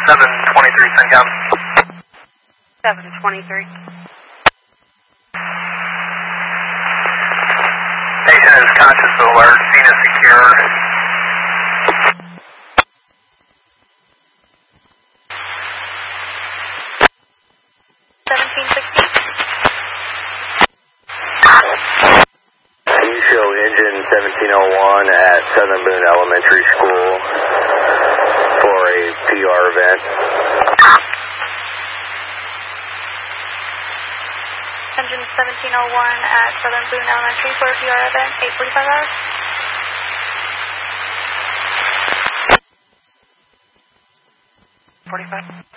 723, CENTCOM. 723. Patient is conscious but alert. Scene is secure. Can you show engine 1701 at Southern Boone Elementary School for a PR event? Engine 1701 at Southern Boone Elementary for a PR event, 8:45 hours. 45.